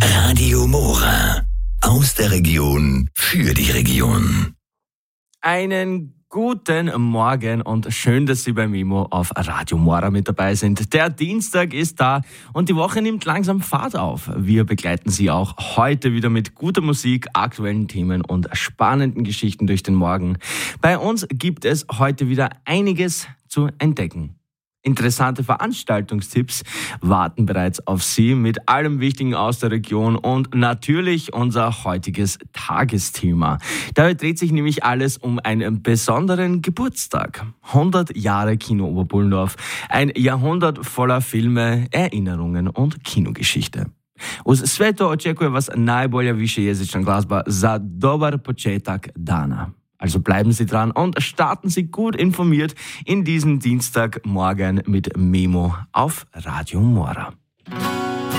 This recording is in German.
Radio Mora. Aus der Region für die Region. Einen guten Morgen und schön, dass Sie bei Mimo auf Radio Mora mit dabei sind. Der Dienstag ist da und die Woche nimmt langsam Fahrt auf. Wir begleiten Sie auch heute wieder mit guter Musik, aktuellen Themen und spannenden Geschichten durch den Morgen. Bei uns gibt es heute wieder einiges zu entdecken. Interessante Veranstaltungstipps warten bereits auf Sie mit allem Wichtigen aus der Region und natürlich unser heutiges Tagesthema. Dabei dreht sich nämlich alles um einen besonderen Geburtstag. 100 Jahre Kino Oberpullendorf, ein Jahrhundert voller Filme, Erinnerungen und Kinogeschichte. Uz sve to očekuje vas najbolja višejezična glazba za dobar početak dana. Also bleiben Sie dran und starten Sie gut informiert in diesen Dienstagmorgen mit Memo auf Radio Mora.